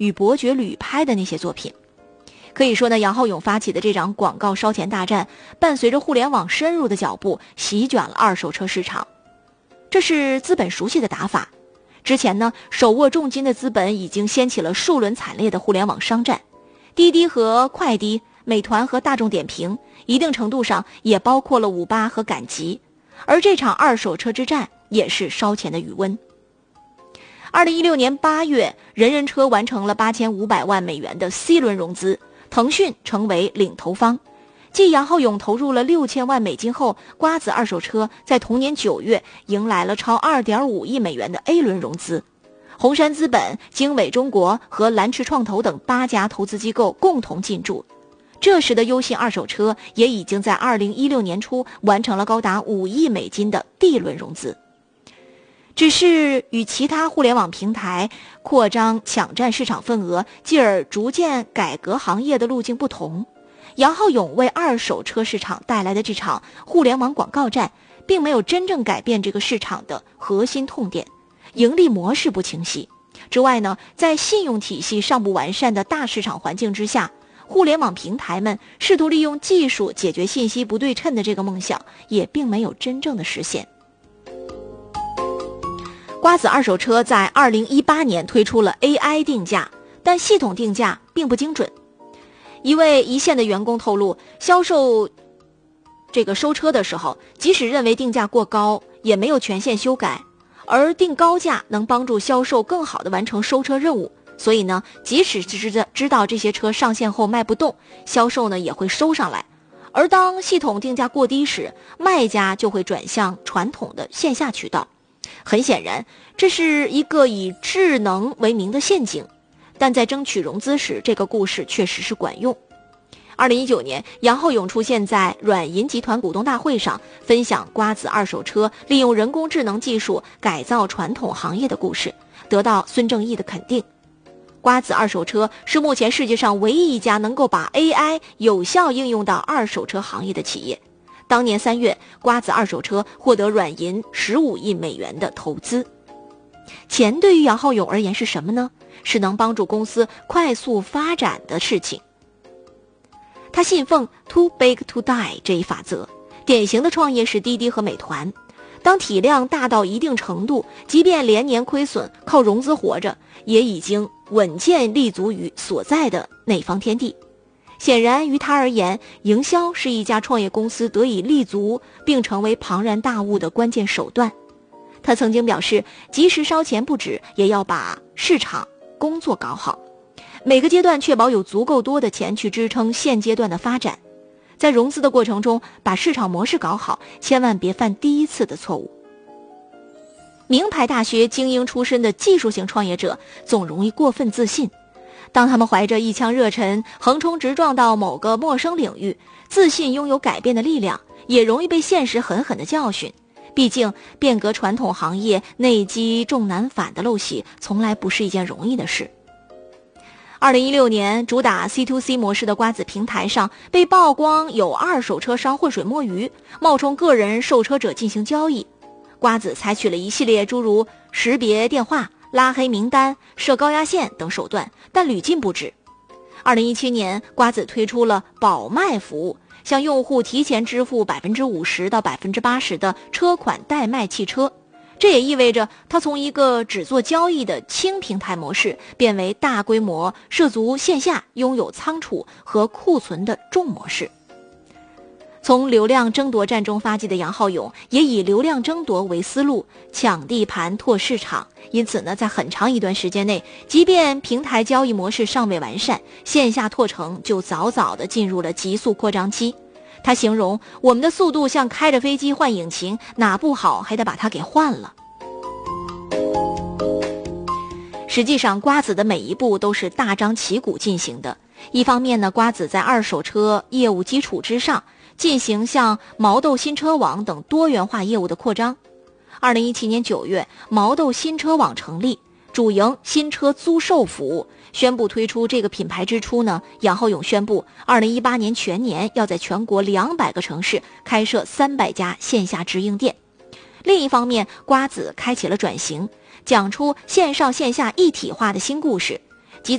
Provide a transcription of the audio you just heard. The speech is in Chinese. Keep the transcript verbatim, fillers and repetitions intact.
与伯爵旅拍的那些作品。可以说呢，杨浩勇发起的这场广告烧钱大战，伴随着互联网深入的脚步，席卷了二手车市场。这是资本熟悉的打法。之前呢，手握重金的资本已经掀起了数轮惨烈的互联网商战，滴滴和快滴，美团和大众点评，一定程度上也包括了五八和赶集。而这场二手车之战也是烧钱的余温。二零一六年八月，人人车完成了八千五百万美元的 C 轮融资，腾讯成为领投方。继杨浩勇投入了六千万美金后，瓜子二手车在同年九月迎来了超 二点五亿美元的 A 轮融资。红杉资本、经纬中国和蓝驰创投等八家投资机构共同进驻。这时的优信二手车也已经在二零一六年初完成了高达五亿美金的 D 轮融资。只是与其他互联网平台扩张抢占市场份额，继而逐渐改革行业的路径不同，杨浩勇为二手车市场带来的这场互联网广告战，并没有真正改变这个市场的核心痛点，盈利模式不清晰。之外呢，在信用体系尚不完善的大市场环境之下，互联网平台们试图利用技术解决信息不对称的这个梦想，也并没有真正的实现。瓜子二手车在二零一八年推出了 A I 定价，但系统定价并不精准。一位一线的员工透露，销售这个收车的时候，即使认为定价过高，也没有权限修改，而定高价能帮助销售更好地完成收车任务。所以呢，即使知知道这些车上线后卖不动，销售呢也会收上来。而当系统定价过低时，卖家就会转向传统的线下渠道。很显然，这是一个以智能为名的陷阱，但在争取融资时，这个故事确实是管用。二零一九年，杨浩勇出现在软银集团股东大会上，分享瓜子二手车利用人工智能技术改造传统行业的故事，得到孙正义的肯定。瓜子二手车是目前世界上唯一一家能够把 A I 有效应用到二手车行业的企业。当年三月，瓜子二手车获得软银十五亿美元的投资。钱对于杨浩勇而言是什么呢？是能帮助公司快速发展的事情。他信奉 too big to die 这一法则，典型的创业是滴滴和美团。当体量大到一定程度，即便连年亏损，靠融资活着，也已经稳健立足于所在的那方天地。显然于他而言，营销是一家创业公司得以立足并成为庞然大物的关键手段。他曾经表示，即使烧钱不止，也要把市场工作搞好，每个阶段确保有足够多的钱去支撑现阶段的发展。在融资的过程中，把市场模式搞好，千万别犯第一次的错误。名牌大学精英出身的技术型创业者总容易过分自信，当他们怀着一腔热忱横冲直撞到某个陌生领域，自信拥有改变的力量，也容易被现实狠狠的教训。毕竟变革传统行业内积重难返的陋习从来不是一件容易的事。二零一六年，主打 C to C 模式的瓜子平台上被曝光有二手车商浑水摸鱼，冒充个人售车者进行交易。瓜子采取了一系列诸如识别电话、拉黑名单、设高压线等手段，但屡禁不止。二零一七年，瓜子推出了保卖服务，向用户提前支付 百分之五十 到 百分之八十 的车款代卖汽车。这也意味着它从一个只做交易的轻平台模式，变为大规模涉足线下、拥有仓储和库存的重模式。从流量争夺战中发迹的杨浩勇，也以流量争夺为思路，抢地盘拓市场。因此呢，在很长一段时间内，即便平台交易模式尚未完善，线下拓程就早早地进入了急速扩张期。他形容，我们的速度像开着飞机换引擎，哪不好还得把它给换了。实际上，瓜子的每一步都是大张旗鼓进行的。一方面呢，瓜子在二手车业务基础之上，进行像毛豆新车网等多元化业务的扩张。二零一七年九月，毛豆新车网成立，主营新车租售服务。宣布推出这个品牌之初呢，杨浩勇宣布，二零一八年全年要在全国两百个城市开设三百家线下直营店。另一方面，瓜子开启了转型，讲出线上线下一体化的新故事，